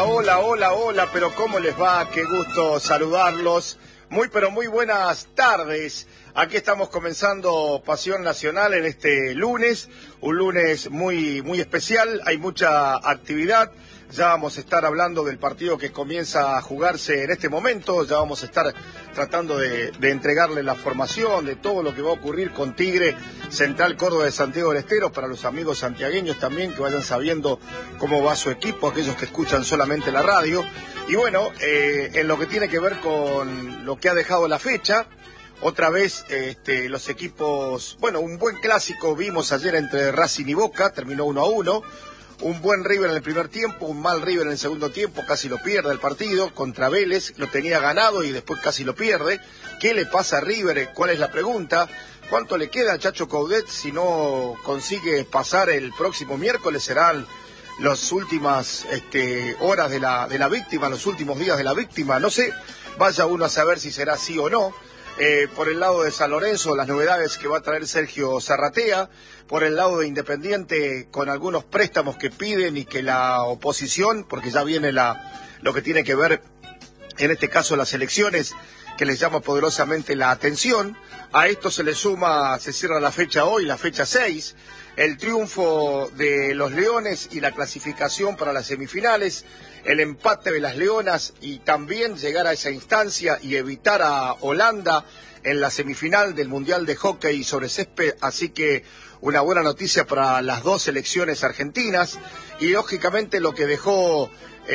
Hola, pero ¿cómo les va? Qué gusto saludarlos. Pero muy buenas tardes. Aquí estamos comenzando Pasión Nacional en este lunes, un lunes muy especial, hay mucha actividad. Ya vamos a estar hablando del partido que comienza a jugarse en este momento, ya vamos a estar tratando de entregarle la formación de todo lo que va a ocurrir con Tigre, Central Córdoba de Santiago del Estero, para los amigos santiagueños también, que vayan sabiendo cómo va su equipo, aquellos que escuchan solamente la radio. Y bueno, en lo que tiene que ver con lo que ha dejado la fecha, otra vez los equipos, un buen clásico vimos ayer entre Racing y Boca, terminó 1-1. Un buen River en el primer tiempo, un mal River en el segundo tiempo, casi lo pierde el partido. Contra Vélez lo tenía ganado y después casi lo pierde. ¿Qué le pasa a River? ¿Cuál es la pregunta? ¿Cuánto le queda a Chacho Coudet si no consigue pasar el próximo miércoles? Serán las últimas horas de la víctima, los últimos días de la víctima. No sé, vaya uno a saber si será sí o no. Por el lado de San Lorenzo, las novedades que va a traer Sergio Zarratea. Por el lado de Independiente, con algunos préstamos que piden y que la oposición, porque ya viene lo que tiene que ver, en este caso, las elecciones, que les llama poderosamente la atención. A esto se le suma, se cierra la fecha hoy, la fecha 6, el triunfo de los Leones y la clasificación para las semifinales, el empate de las Leonas y también llegar a esa instancia y evitar a Holanda en la semifinal del Mundial de Hockey sobre césped, así que una buena noticia para las dos selecciones argentinas. Y lógicamente lo que dejó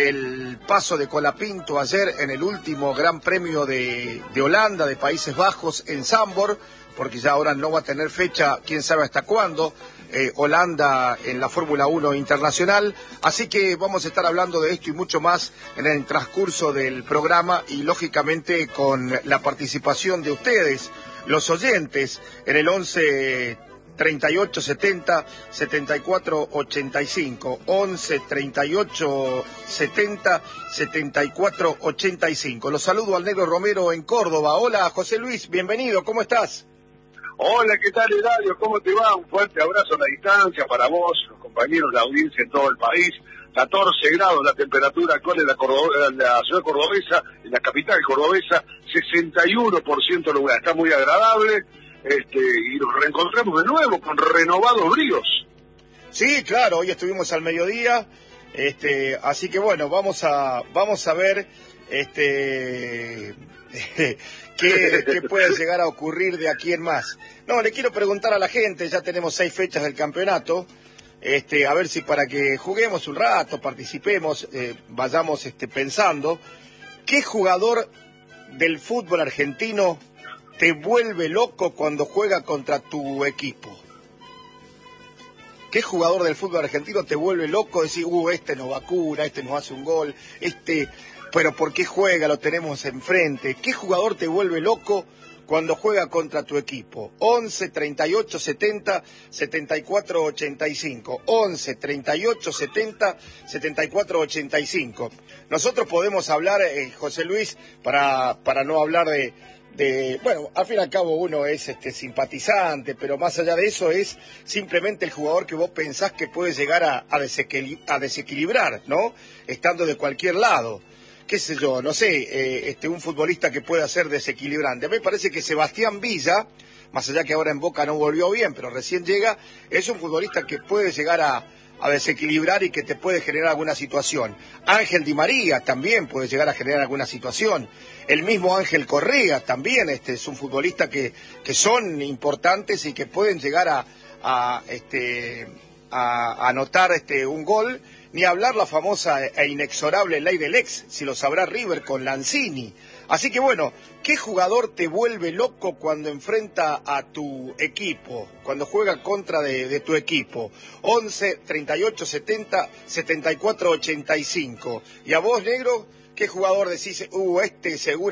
el paso de Colapinto ayer en el último Gran Premio de Holanda, de Países Bajos, en Zandvoort, porque ya ahora no va a tener fecha, quién sabe hasta cuándo, Holanda en la Fórmula 1 internacional. Así que vamos a estar hablando de esto y mucho más en el transcurso del programa y lógicamente con la participación de ustedes, los oyentes, en el 11 38 70 74 85, 11 38 70 74 85. Los saludo al Negro Romero en Córdoba. Hola, José Luis, bienvenido, ¿cómo estás? Hola, ¿qué tal, Hilario? ¿Cómo te va? Un fuerte abrazo a la distancia para vos, los compañeros, la audiencia en todo el país. 14 grados la temperatura actual en la ciudad cordobesa, en la capital cordobesa, 61% la humedad. Está muy agradable. Y nos reencontramos de nuevo con renovados bríos. Sí, claro, hoy estuvimos al mediodía, así que bueno, vamos a ver qué puede llegar a ocurrir de aquí en más. No, le quiero preguntar a la gente, ya tenemos 6 fechas del campeonato, a ver si para que juguemos un rato, participemos, vayamos pensando, ¿qué jugador del fútbol argentino te vuelve loco cuando juega contra tu equipo? ¿Qué jugador del fútbol argentino te vuelve loco? Decir, este nos vacuna, este nos hace un gol, pero ¿por qué juega? Lo tenemos enfrente. ¿Qué jugador te vuelve loco cuando juega contra tu equipo? 11 38 70 74 85. 11 38 70 74 85. Nosotros podemos hablar, José Luis, para no hablar al fin y al cabo uno es simpatizante, pero más allá de eso es simplemente el jugador que vos pensás que puede llegar a desequilibrar, ¿no? Estando de cualquier lado. Qué sé yo, no sé, un futbolista que pueda ser desequilibrante. A mí me parece que Sebastián Villa, más allá que ahora en Boca no volvió bien, pero recién llega, es un futbolista que puede llegar a desequilibrar y que te puede generar alguna situación. Ángel Di María también puede llegar a generar alguna situación. El mismo Ángel Correa también es un futbolista que son importantes y que pueden llegar a anotar un gol. Ni hablar la famosa e inexorable ley del ex, si lo sabrá River con Lanzini. Así que bueno, ¿qué jugador te vuelve loco cuando enfrenta a tu equipo, cuando juega contra de tu equipo? 11 38 70 74 85. Y a vos, Negro, ¿qué jugador decís, seguro